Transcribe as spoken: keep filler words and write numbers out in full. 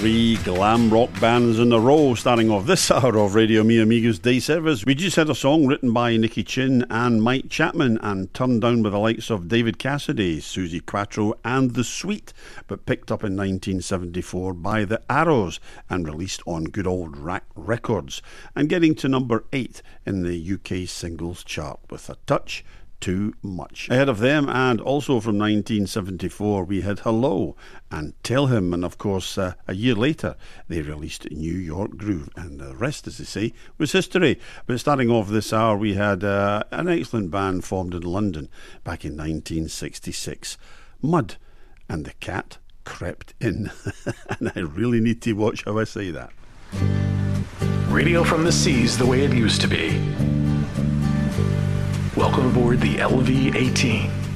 Three glam rock bands in a row starting off this hour of Radio Mi Amigos Day Service. We just had a song written by Nicky Chinn and Mike Chapman and turned down by the likes of David Cassidy, Suzi Quatro and The Sweet, but picked up in nineteen seventy-four by The Arrows and released on good old Rack Records, and getting to number eight in the U K singles chart with A Touch Too Much. Ahead of them, and also from nineteen seventy-four, we had Hello and Tell Him, and of course uh, a year later they released New York Groove, and the rest, as they say, was history. But starting off this hour, we had uh, an excellent band formed in London back in nineteen sixty-six, Mud, and the Cat Crept In. And I really need to watch how I say that. Radio from the seas the way it used to be. Welcome aboard the L V eighteen.